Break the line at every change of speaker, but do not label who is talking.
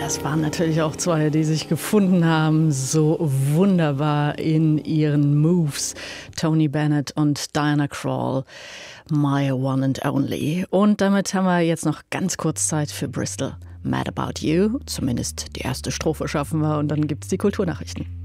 Das waren natürlich auch zwei, die sich gefunden haben, so wunderbar in ihren Moves. Tony Bennett und Diana Krall, My One and Only. Und damit haben wir jetzt noch ganz kurz Zeit für Bristol. Mad About You, zumindest die erste Strophe schaffen wir und dann gibt's die Kulturnachrichten.